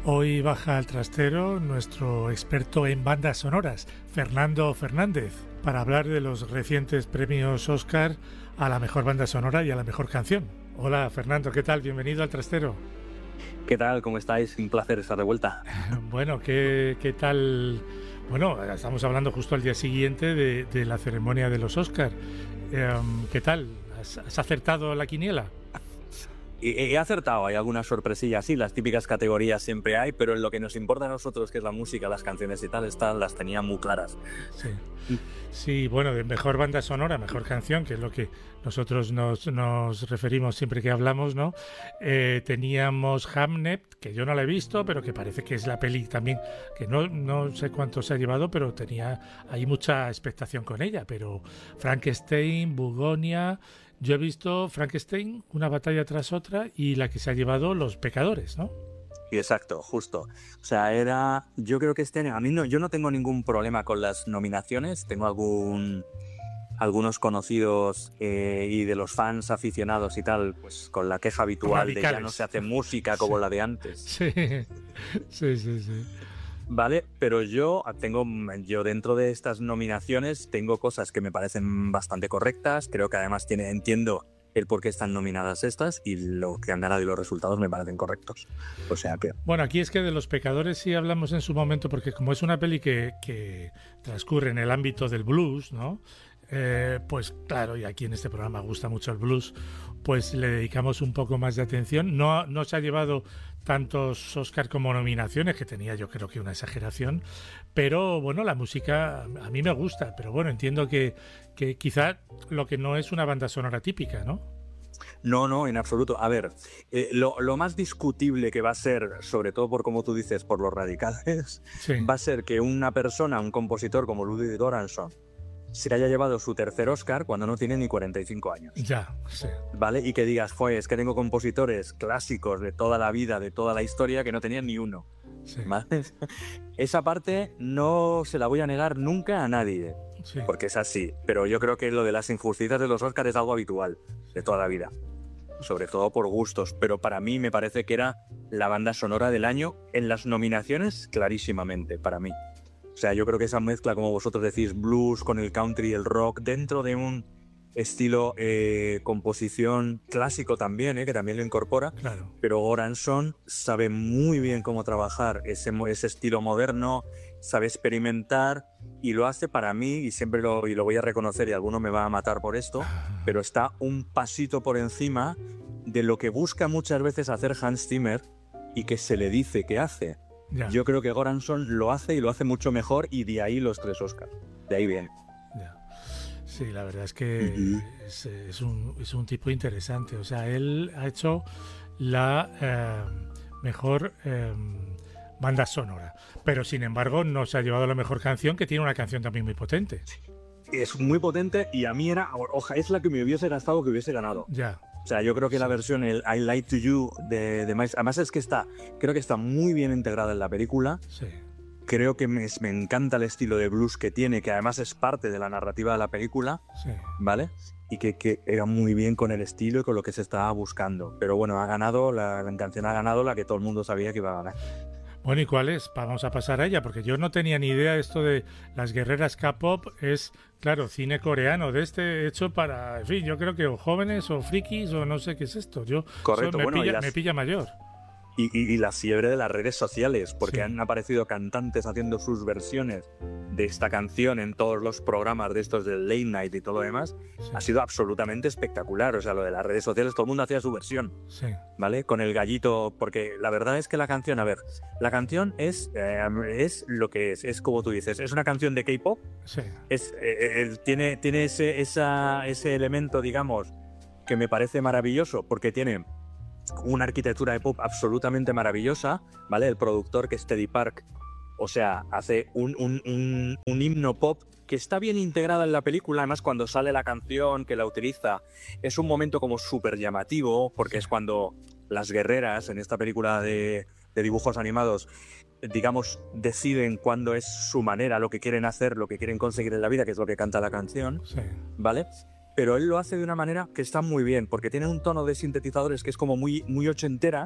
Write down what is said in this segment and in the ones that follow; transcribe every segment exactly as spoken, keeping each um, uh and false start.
Hoy baja al trastero nuestro experto en bandas sonoras, Fernando Fernández, para hablar de los recientes premios Oscar a la mejor banda sonora y a la mejor canción. Hola Fernando, ¿qué tal? Bienvenido al trastero. ¿Qué tal? ¿Cómo estáis? Un placer estar de vuelta. Bueno, ¿qué, qué tal? Bueno, estamos hablando justo al día siguiente de, de la ceremonia de los Oscar. Eh, ¿Qué tal? ¿Has, has acertado la quiniela? He acertado, hay algunas sorpresillas, sí, las típicas categorías siempre hay, pero en lo que nos importa a nosotros, que es la música, las canciones y tal, estas las tenía muy claras. Sí, sí, bueno, de mejor banda sonora, mejor canción, que es lo que nosotros nos, nos referimos siempre que hablamos, ¿no? Eh, teníamos Hamnet, que yo no la he visto, pero que parece que es la peli también, que no, no sé cuánto se ha llevado, pero tenía hay mucha expectación con ella, pero Frankenstein, Bugonia... Yo he visto Frankenstein, una batalla tras otra, y la que se ha llevado Los Pecadores, ¿no? Exacto, justo. O sea, era... Yo creo que este año... A mí no, yo no tengo ningún problema con las nominaciones. Tengo algún... algunos conocidos eh, y de los fans aficionados y tal, pues con la queja habitual radicales. De ya no se hace música como sí. La de antes. Sí, sí, sí, sí. Vale, pero yo tengo, yo dentro de estas nominaciones tengo cosas que me parecen bastante correctas, creo que además tiene, entiendo el por qué están nominadas estas y lo que han ganado y los resultados me parecen correctos. O sea que... Bueno, aquí es que de Los Pecadores sí hablamos en su momento porque como es una peli que, que transcurre en el ámbito del blues, ¿no? Eh, pues claro, y aquí en este programa gusta mucho el blues, pues le dedicamos un poco más de atención. No, no se ha llevado tantos Oscar como nominaciones, que tenía yo creo que una exageración, pero bueno, la música a mí me gusta, pero bueno, entiendo que, que quizá lo que no es una banda sonora típica, ¿no? No, no, en absoluto. A ver, eh, lo, lo más discutible que va a ser, sobre todo por como tú dices, por los radicales, sí. Va a ser que una persona, un compositor como Ludwig Göransson, se haya llevado su tercer Oscar cuando no tiene ni cuarenta y cinco años. Ya, sí. ¿Vale? Y que digas, joder, es que tengo compositores clásicos de toda la vida, de toda la historia, que no tenían ni uno. Sí. ¿Vale? Esa parte no se la voy a negar nunca a nadie, sí. Porque es así. Pero yo creo que lo de las injusticias de los Oscars es algo habitual de toda la vida. Sobre todo por gustos. Pero para mí me parece que era la banda sonora del año en las nominaciones, clarísimamente, para mí. O sea, yo creo que esa mezcla, como vosotros decís, blues con el country y el rock, dentro de un estilo eh, composición clásico también, eh, que también lo incorpora, claro. Pero Göransson sabe muy bien cómo trabajar ese, ese estilo moderno, sabe experimentar y lo hace para mí, y siempre lo, y lo voy a reconocer y alguno me va a matar por esto, pero está un pasito por encima de lo que busca muchas veces hacer Hans Zimmer y que se le dice que hace. Ya. Yo creo que Göransson lo hace y lo hace mucho mejor y de ahí los tres Oscars. De ahí viene. Ya. Sí, la verdad es que uh-huh. es, es, un, es un tipo interesante. O sea, él ha hecho la eh, mejor eh, banda sonora. Pero sin embargo no se ha llevado la mejor canción, que tiene una canción también muy potente. Sí. Es muy potente y a mí era, oja, es la que me hubiese gastado que hubiese ganado. Ya. O sea, yo creo que sí. La versión, el I Lied to You de, de Miles, además es que está, creo que está muy bien integrada en la película. Sí. Creo que me, me encanta el estilo de blues que tiene, que además es parte de la narrativa de la película, sí. ¿Vale? Y que, que era muy bien con el estilo y con lo que se estaba buscando. Pero bueno, ha ganado, la, la canción ha ganado la que todo el mundo sabía que iba a ganar. Bueno, ¿y cuál es? Vamos a pasar a ella, porque yo no tenía ni idea de esto de las guerreras K-pop. Es, claro, cine coreano, de este hecho para, en fin, yo creo que o jóvenes o frikis o no sé qué es esto. Yo Correcto, me, bueno, pilla, las... me pilla mayor. Y, y, y la fiebre de las redes sociales, porque sí. Han aparecido cantantes haciendo sus versiones de esta canción en todos los programas de estos del Late Night y todo lo demás. Sí. Ha sido absolutamente espectacular. O sea, lo de las redes sociales, todo el mundo hacía su versión, sí. ¿Vale? Con el gallito, porque la verdad es que la canción, a ver, la canción es, eh, es lo que es, es como tú dices, es una canción de K-pop, sí. es, eh, eh, tiene, tiene ese, esa, ese elemento, digamos, que me parece maravilloso, porque tiene una arquitectura de pop absolutamente maravillosa, ¿vale? El productor, que es Teddy Park, o sea, hace un, un, un, un himno pop que está bien integrada en la película. Además, cuando sale la canción que la utiliza, es un momento como súper llamativo, porque es cuando las guerreras en esta película de, de dibujos animados, digamos, deciden cuándo es su manera, lo que quieren hacer, lo que quieren conseguir en la vida, que es lo que canta la canción, sí. ¿Vale? Pero él lo hace de una manera que está muy bien, porque tiene un tono de sintetizadores que es como muy, muy ochentera,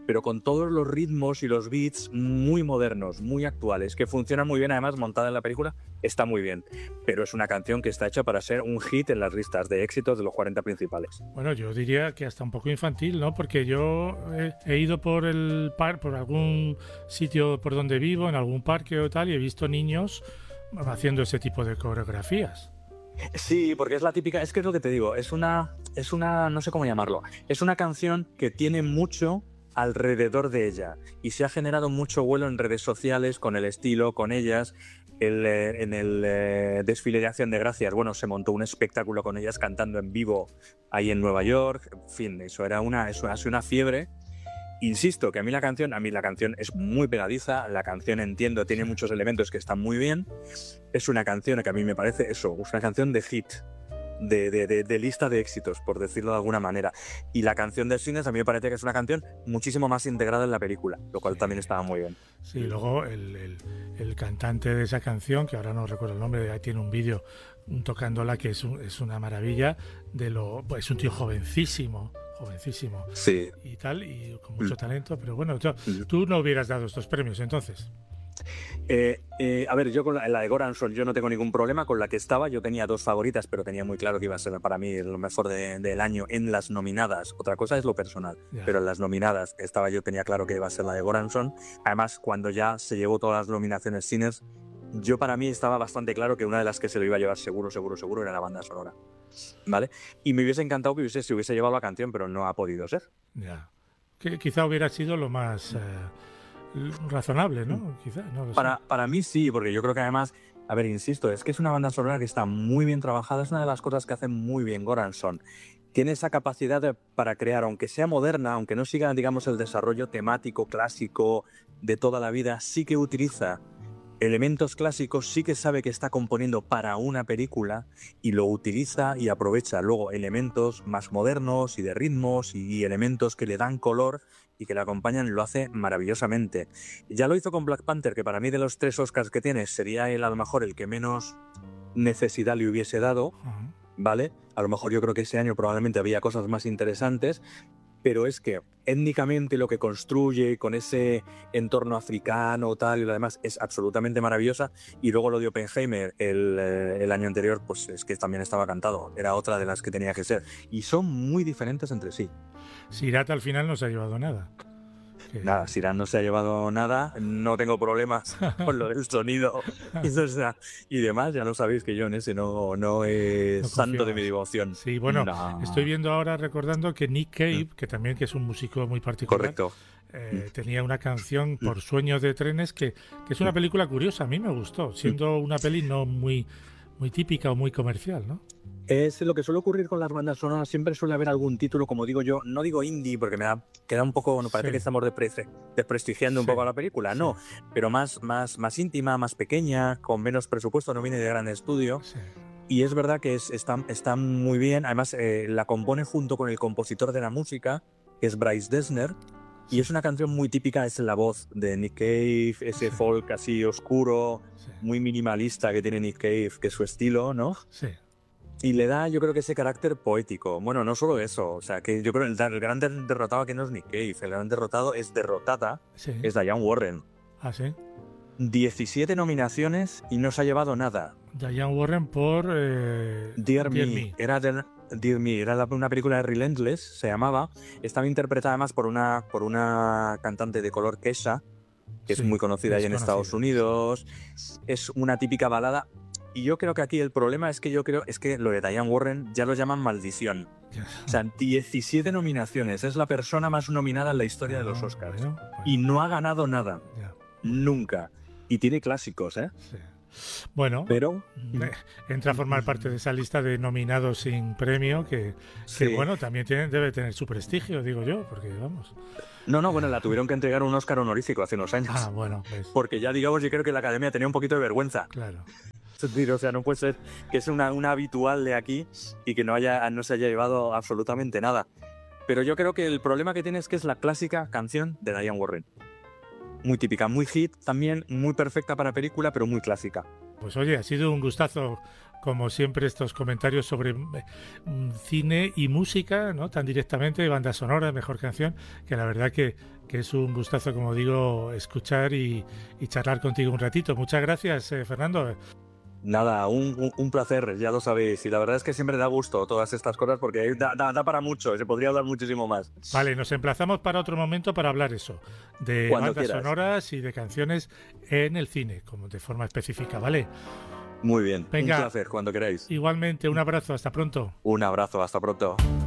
pero con todos los ritmos y los beats muy modernos, muy actuales, que funcionan muy bien, además montada en la película, está muy bien. Pero es una canción que está hecha para ser un hit en las listas de éxitos de los cuarenta principales. Bueno, yo diría que hasta un poco infantil, ¿no? Porque yo he, he ido por el par, por algún sitio por donde vivo, en algún parque o tal, y he visto niños haciendo ese tipo de coreografías. Sí, porque es la típica, es que es lo que te digo, es una, es una, no sé cómo llamarlo, es una canción que tiene mucho alrededor de ella y se ha generado mucho vuelo en redes sociales con el estilo, con ellas. El, eh, en el eh, desfile de Acción de Gracias, bueno, se montó un espectáculo con ellas cantando en vivo ahí en Nueva York. En fin, eso era una, eso ha sido una fiebre. Insisto que a mí la canción, a mí la canción es muy pegadiza, la canción entiendo, tiene muchos elementos que están muy bien. Es una canción que a mí me parece eso, es una canción de hit, de, de, de, de lista de éxitos, por decirlo de alguna manera. Y la canción del cine a mí me parece que es una canción muchísimo más integrada en la película, lo cual sí, también estaba muy bien. Sí, luego el, el, el cantante de esa canción, que ahora no recuerdo el nombre, ahí tiene un vídeo tocándola que es, un, es una maravilla, de lo, pues es un tío jovencísimo. jovencísimo sí. y tal, y con mucho talento, pero bueno, tú, tú no hubieras dado estos premios entonces. Eh, eh, a ver, yo con la, la de Goranson yo no tengo ningún problema, con la que estaba yo tenía dos favoritas, pero tenía muy claro que iba a ser para mí lo mejor de, del año en las nominadas. Otra cosa es lo personal, yeah. pero en las nominadas estaba yo tenía claro que iba a ser la de Goranson. Además, cuando ya se llevó todas las nominaciones cines, yo para mí estaba bastante claro que una de las que se lo iba a llevar seguro, seguro, seguro era la banda sonora, ¿vale? Y me hubiese encantado que hubiese, se hubiese llevado la canción, pero no ha podido ser. Ya, que quizá hubiera sido lo más eh, razonable, ¿no? Quizá, no lo para, sé. para mí sí, porque yo creo que además, a ver, insisto, es que es una banda sonora que está muy bien trabajada, es una de las cosas que hace muy bien Goranson. Tiene esa capacidad de, para crear, aunque sea moderna, aunque no siga, digamos, el desarrollo temático, clásico de toda la vida, sí que utiliza elementos clásicos, sí que sabe que está componiendo para una película y lo utiliza y aprovecha luego elementos más modernos y de ritmos y elementos que le dan color y que le acompañan, lo hace maravillosamente. Ya lo hizo con Black Panther, que para mí de los tres Oscars que tiene sería él a lo mejor el que menos necesidad le hubiese dado, uh-huh. ¿vale? A lo mejor yo creo que ese año probablemente había cosas más interesantes, pero es que étnicamente lo que construye con ese entorno africano tal y lo demás es absolutamente maravillosa. Y luego lo de Oppenheimer el, el año anterior, pues es que también estaba cantado, era otra de las que tenía que ser. Y son muy diferentes entre sí. Sirat al final no se ha llevado nada. Que... Nada, Sirat no se ha llevado nada, no tengo problemas con lo del sonido y demás, ya lo sabéis que yo en ese no, no es no santo de mi devoción. Sí, bueno, no. Estoy viendo ahora, recordando que Nick Cave, que también que es un músico muy particular, correcto. Eh, tenía una canción por Sueños de trenes que, que es una película curiosa, a mí me gustó, siendo una peli no muy, muy típica o muy comercial, ¿no? Es lo que suele ocurrir con las bandas sonoras, siempre suele haber algún título, como digo yo, no digo indie porque me da, queda un poco, no parece sí. que estamos despre- desprestigiando sí. un poco a la película, sí. no, pero más, más, más íntima, más pequeña, con menos presupuesto, no viene de gran estudio. Sí. Y es verdad que es, está, está muy bien, además eh, la compone junto con el compositor de la música, que es Bryce Dessner, y es una canción muy típica, es la voz de Nick Cave, ese sí. folk así oscuro, sí. muy minimalista que tiene Nick Cave, que es su estilo, ¿no? Sí. Y le da, yo creo que ese carácter poético. Bueno, no solo eso, o sea, que yo creo que el, el gran derrotado aquí no es Nick Cave, el gran derrotado es derrotada, sí. es Diane Warren. Ah, sí. diecisiete nominaciones y no se ha llevado nada. Diane Warren por eh, Dear, Dear Me. Me. Era, de, Dear Me. Era la, una película de Relentless, se llamaba. Estaba interpretada además por una, por una cantante de color Kesha, que sí, es muy conocida ahí en Estados Unidos. Es una típica balada. Y yo creo que aquí el problema es que yo creo es que lo de Diane Warren ya lo llaman maldición. O sea, diecisiete nominaciones. Es la persona más nominada en la historia de los Oscars. Bueno, bueno. Y no ha ganado nada. Ya. Nunca. Y tiene clásicos, ¿eh? Sí. Bueno, pero entra a formar parte de esa lista de nominados sin premio que, sí. que bueno, también tiene, debe tener su prestigio, digo yo, porque vamos. No, no, bueno, la tuvieron que entregar un Oscar honorífico hace unos años. Ah, bueno. Pues... Porque ya, digamos, yo creo que la Academia tenía un poquito de vergüenza. Claro. O sea, no puede ser que es una, una habitual de aquí y que no, haya, no se haya llevado absolutamente nada. Pero yo creo que el problema que tiene es que es la clásica canción de Diane Warren. Muy típica, muy hit, también muy perfecta para película, pero muy clásica. Pues oye, ha sido un gustazo, como siempre, estos comentarios sobre cine y música, ¿no? Tan directamente, banda sonora, mejor canción, que la verdad que, que es un gustazo, como digo, escuchar y, y charlar contigo un ratito. Muchas gracias, eh, Fernando. Nada, un, un, un placer, ya lo sabéis. Y la verdad es que siempre da gusto todas estas cosas porque da, da, da para mucho, se podría hablar muchísimo más. Vale, nos emplazamos para otro momento para hablar eso, de Cuando bandas quieras. sonoras y de canciones en el cine, como de forma específica, ¿vale? Muy bien, Venga, un placer, cuando queráis. Igualmente, un abrazo, hasta pronto. Un abrazo, hasta pronto.